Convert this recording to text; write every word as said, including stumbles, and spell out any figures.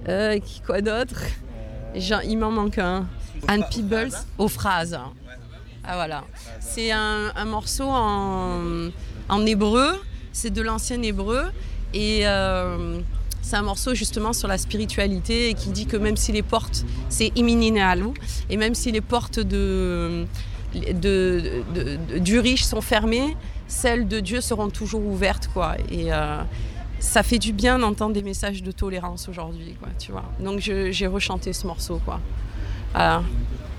Euh, qui- quoi d'autre? Genre, il m'en manque un. Anne Peebles, aux phrases. Ah voilà. C'est un, un morceau en, en hébreu, c'est de l'ancien hébreu. Et euh, c'est un morceau justement sur la spiritualité et qui dit que même si les portes, c'est imininaalu, et même si les portes de, de, de, de- du riche sont fermées, celles de Dieu seront toujours ouvertes, quoi. Et euh, ça fait du bien d'entendre des messages de tolérance aujourd'hui, quoi, tu vois. Donc je- j'ai rechanté ce morceau, quoi. Voilà.